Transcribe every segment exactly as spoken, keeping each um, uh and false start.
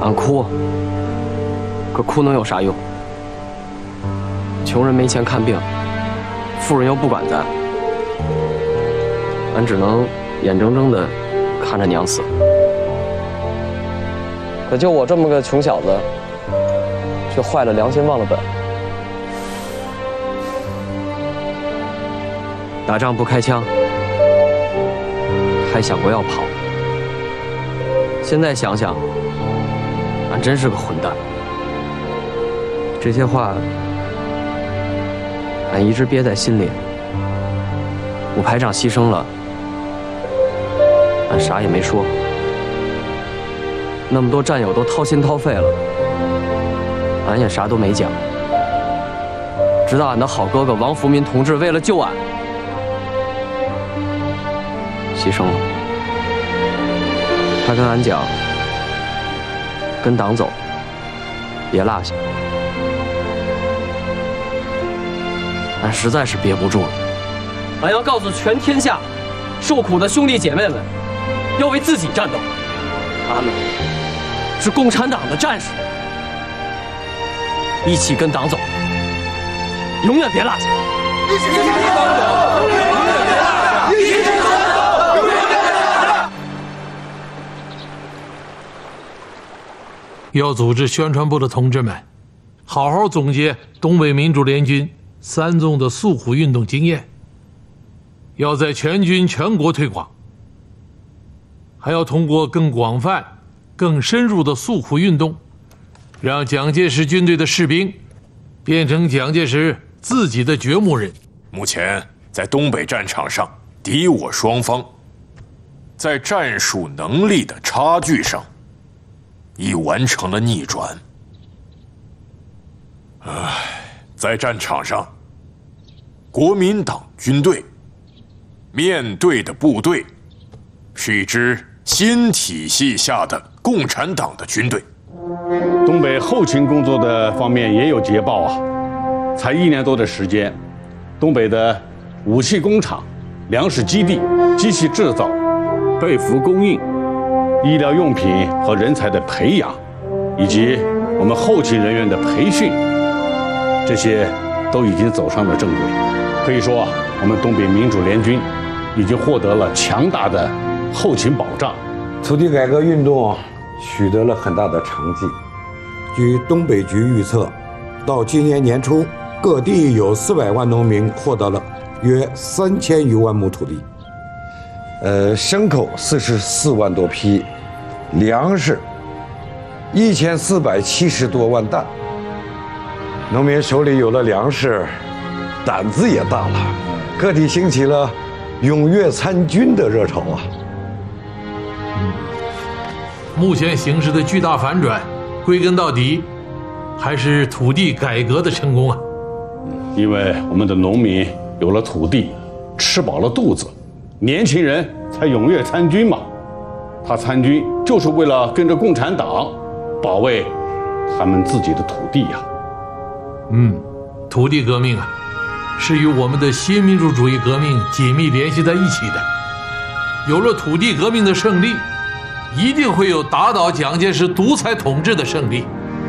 俺哭，可哭能有啥用？穷人没钱看病，富人又不管咱，俺只能眼睁睁的看着娘死。可就我这么个穷小子，却坏了良心，忘了本。打仗不开枪，还想过要跑。现在想想，俺真是个混蛋。这些话，俺一直憋在心里。武排长牺牲了，俺啥也没说。那么多战友都掏心掏肺了，俺也啥都没讲。直到俺的好哥哥王福民同志为了救俺，牺牲了。他跟俺讲，跟党走，别落下。俺实在是憋不住了，俺要告诉全天下受苦的兄弟姐妹们，要为自己战斗。俺们是共产党的战士，一起跟党走，永远别落下。一起跟党走，永远别落下。一起跟党走，永远别落下。 要组织宣传部的同志们，好好总结东北民主联军三纵的诉苦运动经验，要在全军全国推广，还要通过更广泛、更深入的诉苦运动，让蒋介石军队的士兵变成蒋介石自己的掘墓人。 目前在东北战场上，敌我双方在战术能力的差距上已完成了逆转。唉，在战场上，国民党军队面对的部队是一支新体系下的共产党的军队。 东北后勤工作的方面也有捷报啊！才一年多的时间，东北的武器工厂、粮食基地、机器制造、被服供应、医疗用品和人才的培养，以及我们后勤人员的培训，这些都已经走上了正轨。可以说，我们东北民主联军已经获得了强大的后勤保障。 土地改革运动取得了很大的成绩。据东北局预测，到今年年初，各地有四百万农民获得了约三千余万亩土地，呃，牲口四十四万多匹，粮食一千四百七十多万担。农民手里有了粮食，胆子也大了，个体兴起了踊跃参军的热潮啊。 目前形势的巨大反转，归根到底还是土地改革的成功啊！ 因为我们的农民有了土地，吃饱了肚子，年轻人才踊跃参军嘛。他参军就是为了跟着共产党保卫他们自己的土地呀。 嗯，土地革命啊，是与我们的新民主主义革命紧密联系在一起的。有了土地革命的胜利，一定会有打倒蒋介石独裁统治的胜利。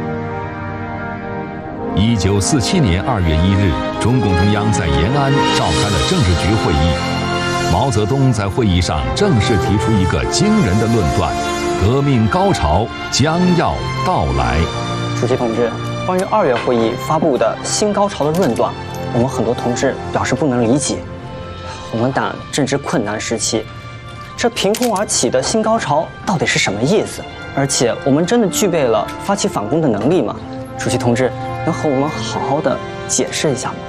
一九四七年二月一日，中共中央在延安召开了政治局会议。毛泽东在会议上正式提出一个惊人的论断：革命高潮将要到来。 主席同志，关于二月会议发布的新高潮的论断，我们很多同志表示不能理解。我们党正值困难时期，这凭空而起的新高潮到底是什么意思？而且我们真的具备了发起反攻的能力吗？主席同志，能和我们好好的解释一下吗？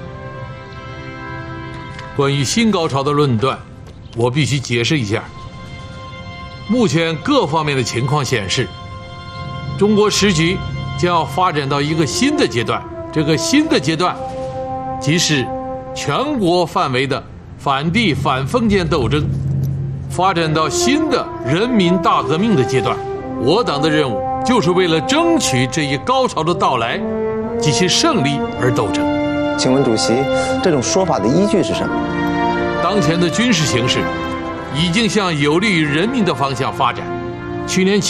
关于新高潮的论断，我必须解释一下。目前各方面的情况显示，中国时局将要发展到一个新的阶段，这个新的阶段即是全国范围的反帝反封建斗争发展到新的人民大革命的阶段。我党的任务就是为了争取这一高潮的到来及其胜利而斗争。 请问主席，这种说法的依据是什么？ 当前的军事形势已经向有利于人民的方向发展。去年